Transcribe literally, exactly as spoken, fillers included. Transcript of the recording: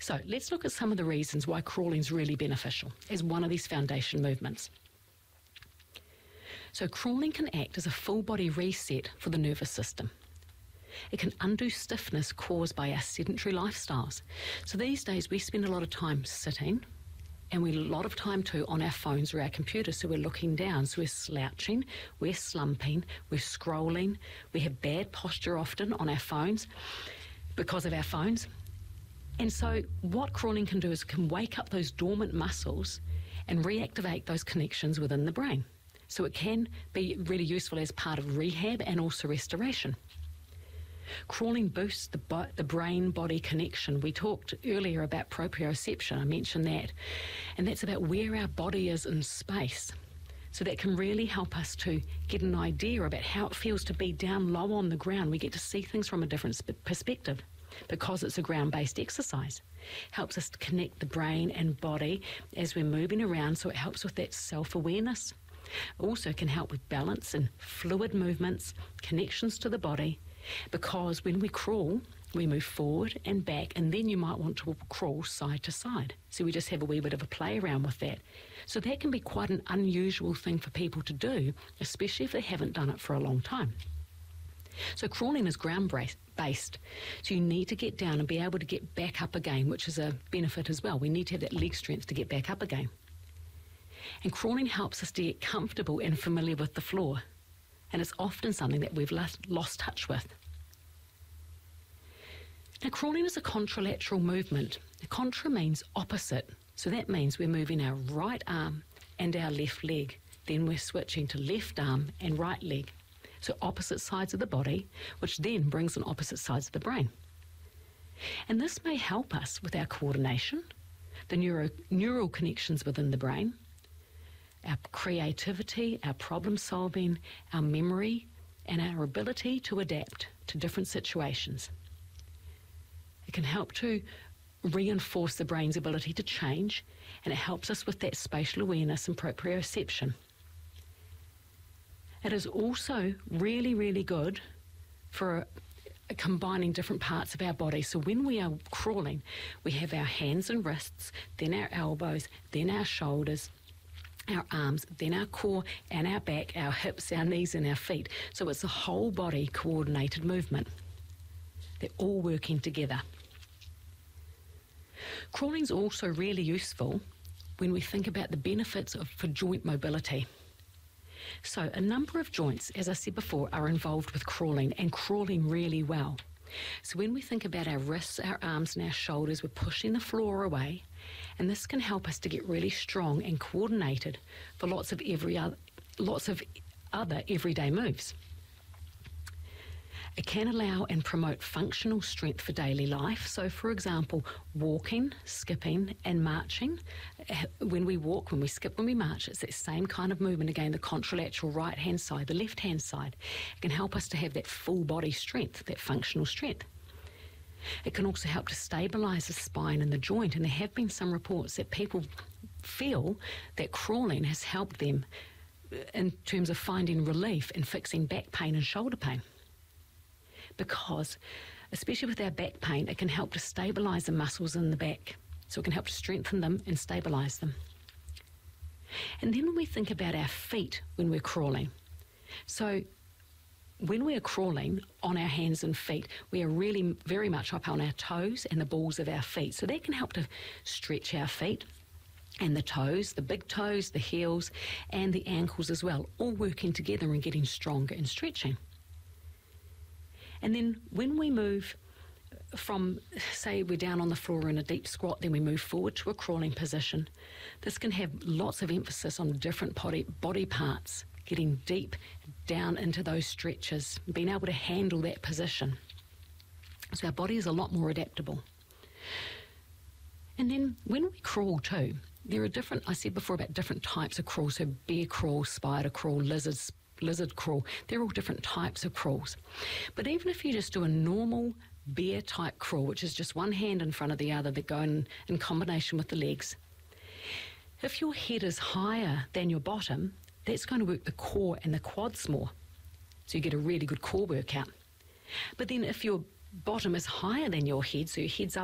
So let's look at some of the reasons why crawling is really beneficial as one of these foundation movements. So crawling can act as a full body reset for the nervous system. It can undo stiffness caused by our sedentary lifestyles. So these days we spend a lot of time sitting, and we a lot of time too on our phones or our computers. So we're looking down, so we're slouching, we're slumping, we're scrolling, we have bad posture often on our phones because of our phones. And so what crawling can do is it can wake up those dormant muscles and reactivate those connections within the brain. So it can be really useful as part of rehab and also restoration. Crawling boosts the, bo- the brain-body connection. We talked earlier about proprioception, I mentioned that, and that's about where our body is in space. So that can really help us to get an idea about how it feels to be down low on the ground. We get to see things from a different sp- perspective because it's a ground-based exercise. Helps us to connect the brain and body as we're moving around, so it helps with that self-awareness. Also can help with balance and fluid movements, connections to the body, because when we crawl, we move forward and back, and then you might want to crawl side to side. So we just have a wee bit of a play around with that. So that can be quite an unusual thing for people to do, especially if they haven't done it for a long time. So crawling is ground-based, so you need to get down and be able to get back up again, which is a benefit as well. We need to have that leg strength to get back up again. And crawling helps us to get comfortable and familiar with the floor, and it's often something that we've lost, lost touch with. Now, crawling is a contralateral movement. The contra means opposite, so that means we're moving our right arm and our left leg. Then we're switching to left arm and right leg. So opposite sides of the body, which then brings in opposite sides of the brain. And this may help us with our coordination, the neuro, neural connections within the brain, our creativity, our problem solving, our memory, and our ability to adapt to different situations. It can help to reinforce the brain's ability to change, and it helps us with that spatial awareness and proprioception. It is also really, really good for combining different parts of our body. So when we are crawling, we have our hands and wrists, then our elbows, then our shoulders, our arms, then our core and our back, our hips, our knees and our feet. So it's a whole body coordinated movement. They're all working together. Crawling is also really useful when we think about the benefits of, for joint mobility. So a number of joints, as I said before, are involved with crawling and crawling really well. So when we think about our wrists, our arms and our shoulders, we're pushing the floor away, and this can help us to get really strong and coordinated for lots of every other, lots of other everyday moves. It can allow and promote functional strength for daily life. So, for example, walking, skipping and marching. When we walk, when we skip, when we march, it's that same kind of movement again, the contralateral right-hand side, the left-hand side. It can help us to have that full body strength, that functional strength. It can also help to stabilise the spine and the joint, and there have been some reports that people feel that crawling has helped them in terms of finding relief and fixing back pain and shoulder pain. Because, especially with our back pain, it can help to stabilise the muscles in the back. So it can help to strengthen them and stabilise them. And then when we think about our feet when we're crawling, so when we're crawling on our hands and feet, we are really very much up on our toes and the balls of our feet. So that can help to stretch our feet and the toes, the big toes, the heels, and the ankles as well, all working together and getting stronger and stretching. And then when we move from, say, we're down on the floor in a deep squat, then we move forward to a crawling position. This can have lots of emphasis on different body, body parts, getting deep down into those stretches, being able to handle that position. So our body is a lot more adaptable. And then when we crawl too, there are different, I said before about different types of crawl, so bear crawl, spider crawl, lizards, lizard crawl. They're all different types of crawls. But even if you just do a normal bear type crawl, which is just one hand in front of the other that go in, in combination with the legs, if your head is higher than your bottom, that's going to work the core and the quads more. So you get a really good core workout. But then if your bottom is higher than your head, so your head's up